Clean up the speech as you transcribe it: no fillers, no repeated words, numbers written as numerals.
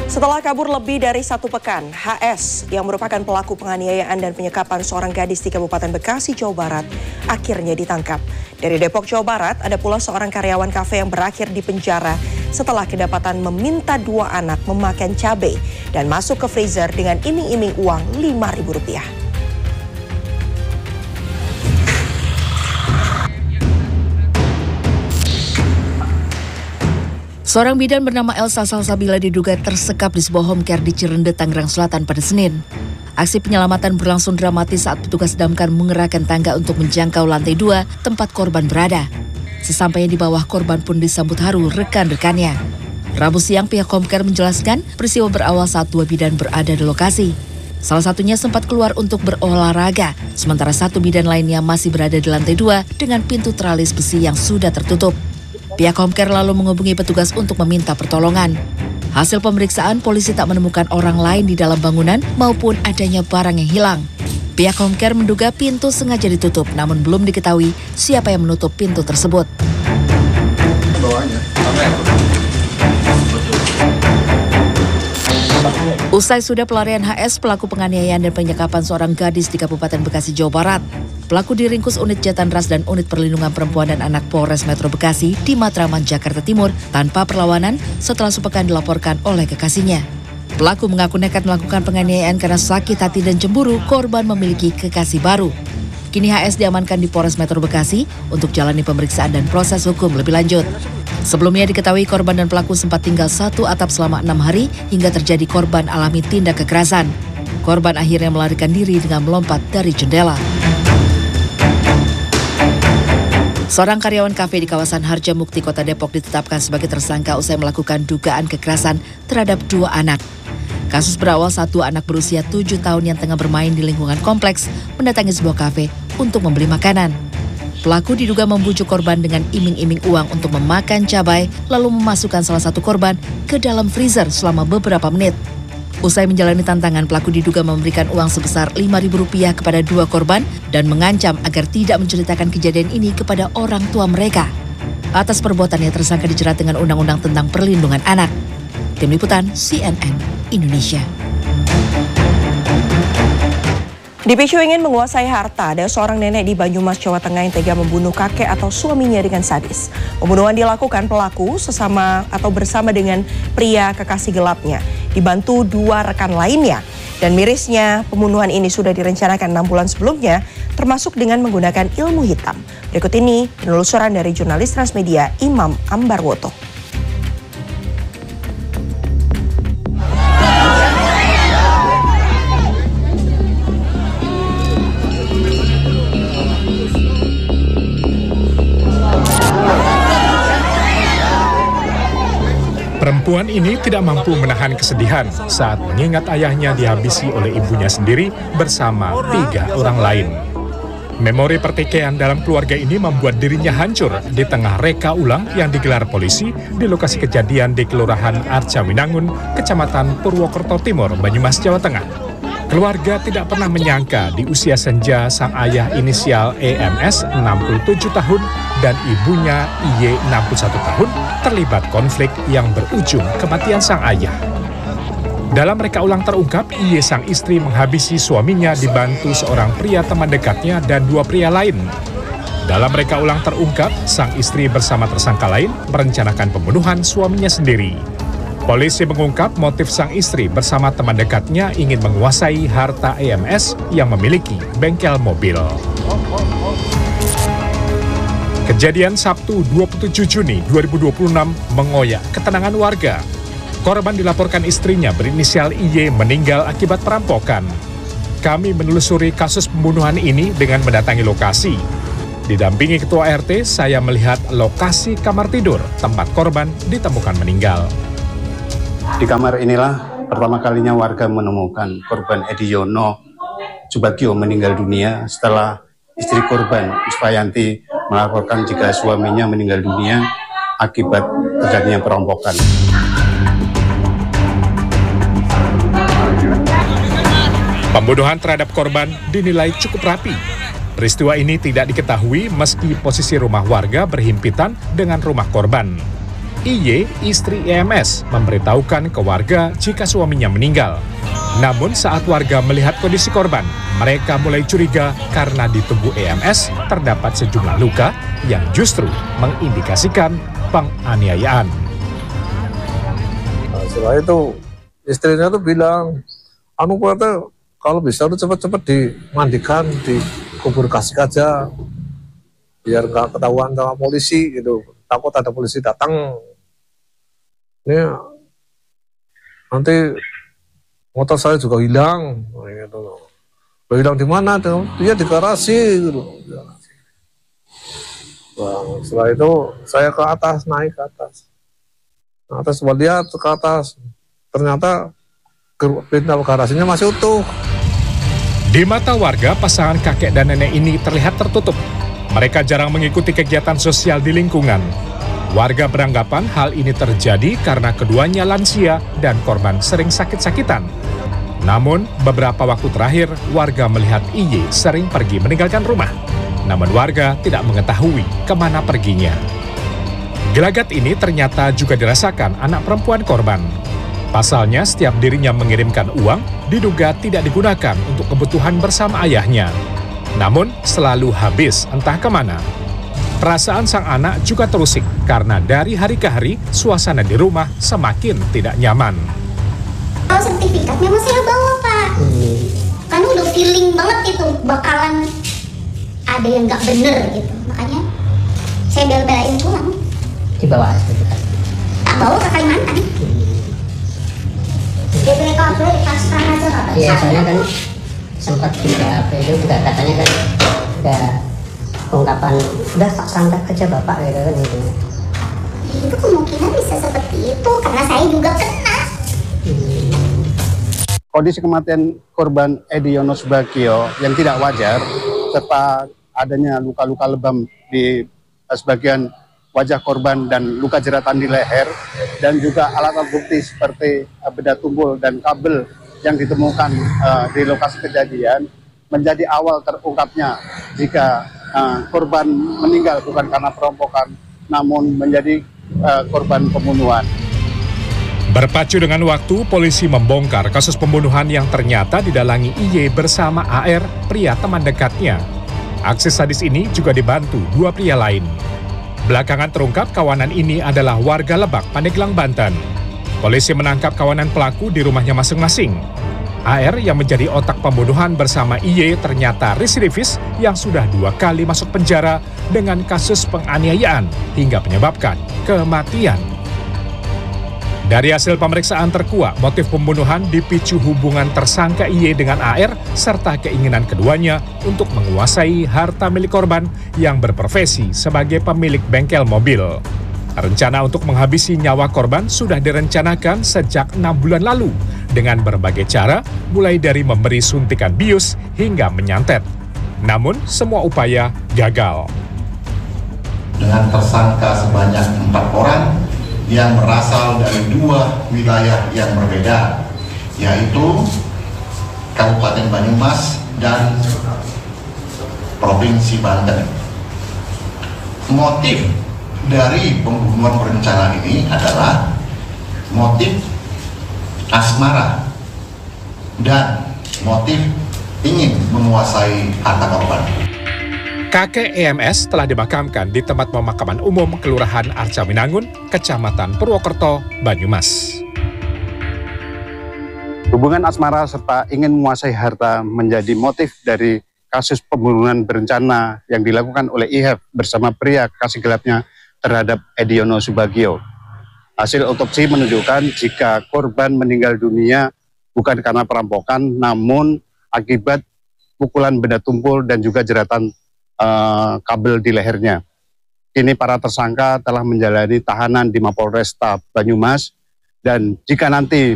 Setelah kabur lebih dari 1 pekan, HS yang merupakan pelaku penganiayaan dan penyekapan seorang gadis di Kabupaten Bekasi, Jawa Barat, akhirnya ditangkap. Dari Depok, Jawa Barat, ada pula seorang karyawan kafe yang berakhir di penjara setelah kedapatan meminta 2 anak memakan cabai dan masuk ke freezer dengan iming-iming uang Rp5.000. Seorang bidan bernama Elsa Salsabila diduga tersekap di sebuah home care di Cirende, Tangerang Selatan pada Senin. Aksi penyelamatan berlangsung dramatis saat petugas damkar mengerahkan tangga untuk menjangkau lantai 2 tempat korban berada. Sesampainya di bawah, korban pun disambut haru rekan-rekannya. Rabu siang pihak home care menjelaskan peristiwa berawal saat 2 bidan berada di lokasi. Salah satunya sempat keluar untuk berolahraga, sementara 1 bidan lainnya masih berada di lantai 2 dengan pintu teralis besi yang sudah tertutup. Pihak home care lalu menghubungi petugas untuk meminta pertolongan. Hasil pemeriksaan, polisi tak menemukan orang lain di dalam bangunan maupun adanya barang yang hilang. Pihak home care menduga pintu sengaja ditutup, namun belum diketahui siapa yang menutup pintu tersebut. Usai sudah pelarian HS, pelaku penganiayaan dan penyekapan seorang gadis di Kabupaten Bekasi, Jawa Barat. Pelaku diringkus unit Jatanras dan unit perlindungan perempuan dan anak Polres Metro Bekasi di Matraman, Jakarta Timur tanpa perlawanan setelah sepekan dilaporkan oleh kekasihnya. Pelaku mengaku nekat melakukan penganiayaan karena sakit hati dan cemburu korban memiliki kekasih baru. Kini HS diamankan di Polres Metro Bekasi untuk jalani pemeriksaan dan proses hukum lebih lanjut. Sebelumnya diketahui korban dan pelaku sempat tinggal satu atap selama 6 hari hingga terjadi korban alami tindak kekerasan. Korban akhirnya melarikan diri dengan melompat dari jendela. Seorang karyawan kafe di kawasan Harjamukti, Kota Depok ditetapkan sebagai tersangka usai melakukan dugaan kekerasan terhadap 2 anak. Kasus berawal saat 2 anak berusia 7 tahun yang tengah bermain di lingkungan kompleks mendatangi sebuah kafe untuk membeli makanan. Pelaku diduga membujuk korban dengan iming-iming uang untuk memakan cabai, lalu memasukkan salah satu korban ke dalam freezer selama beberapa menit. Usai menjalani tantangan, pelaku diduga memberikan uang sebesar Rp5.000 kepada 2 korban dan mengancam agar tidak menceritakan kejadian ini kepada orang tua mereka. Atas perbuatannya, tersangka dijerat dengan Undang-Undang tentang Perlindungan Anak. Tim Liputan CNN Indonesia. Dipicu ingin menguasai harta, ada seorang nenek di Banyumas, Jawa Tengah yang tega membunuh kakek atau suaminya dengan sadis. Pembunuhan dilakukan pelaku bersama dengan pria kekasih gelapnya, dibantu 2 rekan lainnya. Dan mirisnya, pembunuhan ini sudah direncanakan 6 bulan sebelumnya, termasuk dengan menggunakan ilmu hitam. Berikut ini penelusuran dari jurnalis Transmedia Imam Ambarwoto. Perempuan ini tidak mampu menahan kesedihan saat mengingat ayahnya dihabisi oleh ibunya sendiri bersama 3 orang lain. Memori pertikaian dalam keluarga ini membuat dirinya hancur di tengah reka ulang yang digelar polisi di lokasi kejadian di Kelurahan Arcawinangun, Kecamatan Purwokerto Timur, Banyumas, Jawa Tengah. Keluarga tidak pernah menyangka di usia senja sang ayah inisial EMS 67 tahun dan ibunya IY 61 tahun terlibat konflik yang berujung kematian sang ayah. Dalam reka ulang terungkap, IY sang istri menghabisi suaminya dibantu seorang pria teman dekatnya dan 2 pria lain. Dalam reka ulang terungkap, sang istri bersama tersangka lain merencanakan pembunuhan suaminya sendiri. Polisi mengungkap motif sang istri bersama teman dekatnya ingin menguasai harta EMS yang memiliki bengkel mobil. Kejadian Sabtu 27 Juni 2026 mengoyak ketenangan warga. Korban dilaporkan istrinya berinisial IY meninggal akibat perampokan. Kami menelusuri kasus pembunuhan ini dengan mendatangi lokasi. Didampingi Ketua RT, saya melihat lokasi kamar tidur tempat korban ditemukan meninggal. Di kamar inilah pertama kalinya warga menemukan korban Edi Yono Subagio meninggal dunia setelah istri korban Ispayanti melaporkan jika suaminya meninggal dunia akibat terjadinya perampokan. Pembunuhan terhadap korban dinilai cukup rapi. Peristiwa ini tidak diketahui meski posisi rumah warga berhimpitan dengan rumah korban. IY, istri EMS, memberitahukan ke warga jika suaminya meninggal. Namun saat warga melihat kondisi korban, mereka mulai curiga karena di tubuh EMS terdapat sejumlah luka yang justru mengindikasikan penganiayaan. Nah, setelah itu istrinya tuh bilang, kata kalau bisa tuh cepat-cepat dimandikan, dikubur kasih aja, biar nggak ketahuan sama polisi gitu. Takut ada polisi datang. Ini nanti motor saya juga hilang. Gitu. Hilang di mana? Dia di garasi. Gitu. Nah, setelah itu saya ke atas, naik ke atas. Nah, atas lihat ke atas. Ternyata pintu garasinya masih utuh. Di mata warga, pasangan kakek dan nenek ini terlihat tertutup. Mereka jarang mengikuti kegiatan sosial di lingkungan. Warga beranggapan hal ini terjadi karena keduanya lansia dan korban sering sakit-sakitan. Namun, beberapa waktu terakhir, warga melihat IY sering pergi meninggalkan rumah. Namun warga tidak mengetahui kemana perginya. Gelagat ini ternyata juga dirasakan anak perempuan korban. Pasalnya, setiap dirinya mengirimkan uang, diduga tidak digunakan untuk kebutuhan bersama ayahnya. Namun, selalu habis entah kemana. Perasaan sang anak juga terusik karena dari hari ke hari, suasana di rumah semakin tidak nyaman. Kalau sertifikat memang saya bawa, Pak. Kan udah feeling banget itu bakalan ada yang nggak bener gitu. Makanya saya bela-belain pulang. Dibawa sertifikat? Tak bawa ke Kalimantan. Jadi kabel transfer aja Pak. Iya, soalnya kan sempat di BAP itu juga katanya kan udah ungkapan udah Pak santet aja Bapak gitu kan gitu. Itu kemungkinan bisa seperti itu karena saya juga kena. Kondisi kematian korban Ediono Subagio yang tidak wajar serta adanya luka-luka lebam di sebagian wajah korban dan luka jeratan di leher dan juga alat-alat bukti seperti benda tumpul dan kabel yang ditemukan di lokasi kejadian menjadi awal terungkapnya jika korban meninggal bukan karena perampokan namun menjadi korban pembunuhan. Berpacu dengan waktu, polisi membongkar kasus pembunuhan yang ternyata didalangi IY bersama AR, pria teman dekatnya. Aksi sadis ini juga dibantu dua pria lain. Belakangan terungkap kawanan ini adalah warga Lebak, Pandeglang, Banten. Polisi menangkap kawanan pelaku di rumahnya masing-masing. AR yang menjadi otak pembunuhan bersama IY ternyata residivis yang sudah 2 kali masuk penjara dengan kasus penganiayaan hingga menyebabkan kematian. Dari hasil pemeriksaan terkuak, motif pembunuhan dipicu hubungan tersangka IY dengan AR serta keinginan keduanya untuk menguasai harta milik korban yang berprofesi sebagai pemilik bengkel mobil. Rencana untuk menghabisi nyawa korban sudah direncanakan sejak 6 bulan lalu dengan berbagai cara, mulai dari memberi suntikan bius hingga menyantet. Namun, semua upaya gagal. Dengan tersangka sebanyak 4 orang, yang berasal dari 2 wilayah yang berbeda, yaitu Kabupaten Banyumas dan Provinsi Banten. Motif dari pembunuhan berencana ini adalah motif asmara dan motif ingin menguasai harta korban. Kakek EMS telah dimakamkan di tempat pemakaman umum Kelurahan Arcawinangun, Kecamatan Purwokerto, Banyumas. Hubungan asmara serta ingin menguasai harta menjadi motif dari kasus pembunuhan berencana yang dilakukan oleh IHF bersama pria kasih gelapnya terhadap Ediono Subagio. Hasil otopsi menunjukkan jika korban meninggal dunia bukan karena perampokan, namun akibat pukulan benda tumpul dan juga jeratan kabel di lehernya. Kini para tersangka telah menjalani tahanan di Mapolresta Banyumas dan jika nanti